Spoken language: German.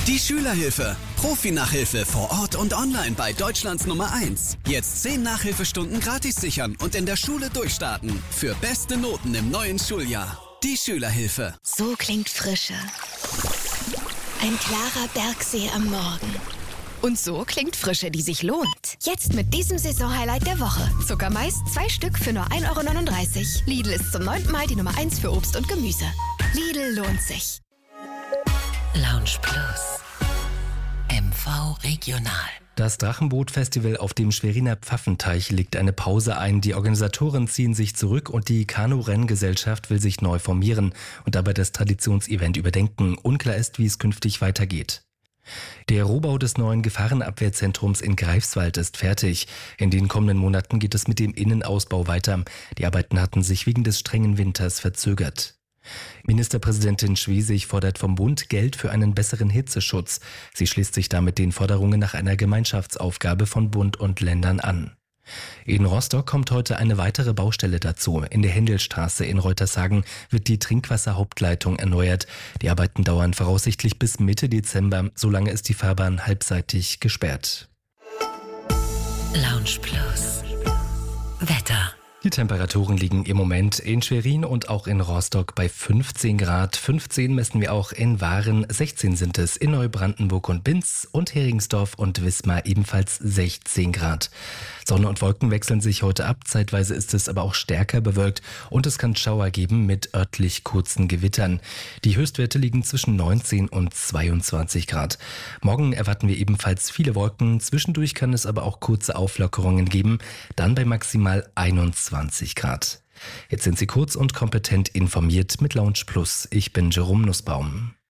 Die Schülerhilfe. Profi-Nachhilfe vor Ort und online bei Deutschlands Nummer 1. Jetzt 10 Nachhilfestunden gratis sichern und in der Schule durchstarten. Für beste Noten im neuen Schuljahr. Die Schülerhilfe. So klingt Frische. Ein klarer Bergsee am Morgen. Und so klingt Frische, die sich lohnt. Jetzt mit diesem Saisonhighlight der Woche. Zuckermais 2 Stück für nur 1,39 €. Lidl ist zum 9. Mal die Nummer 1 für Obst und Gemüse. Lidl lohnt sich. Lounge Plus. MV Regional. Das Drachenboot-Festival auf dem Schweriner Pfaffenteich legt eine Pause ein. Die Organisatoren ziehen sich zurück und die Kanu-Renngesellschaft will sich neu formieren und dabei das Traditionsevent überdenken. Unklar ist, wie es künftig weitergeht. Der Rohbau des neuen Gefahrenabwehrzentrums in Greifswald ist fertig. In den kommenden Monaten geht es mit dem Innenausbau weiter. Die Arbeiten hatten sich wegen des strengen Winters verzögert. Ministerpräsidentin Schwesig fordert vom Bund Geld für einen besseren Hitzeschutz. Sie schließt sich damit den Forderungen nach einer Gemeinschaftsaufgabe von Bund und Ländern an. In Rostock kommt heute eine weitere Baustelle dazu. In der Händelstraße in Reutershagen wird die Trinkwasserhauptleitung erneuert. Die Arbeiten dauern voraussichtlich bis Mitte Dezember. Solange ist die Fahrbahn halbseitig gesperrt. Lounge Plus. Wetter. Die Temperaturen liegen im Moment in Schwerin und auch in Rostock bei 15 Grad. 15 messen wir auch in Waren, 16 sind es in Neubrandenburg und Binz und Heringsdorf und Wismar ebenfalls 16 Grad. Sonne und Wolken wechseln sich heute ab, zeitweise ist es aber auch stärker bewölkt und es kann Schauer geben mit örtlich kurzen Gewittern. Die Höchstwerte liegen zwischen 19 und 22 Grad. Morgen erwarten wir ebenfalls viele Wolken, zwischendurch kann es aber auch kurze Auflockerungen geben, dann bei maximal 21 Grad. Jetzt sind Sie kurz und kompetent informiert mit Lounge Plus. Ich bin Jerome Nussbaum.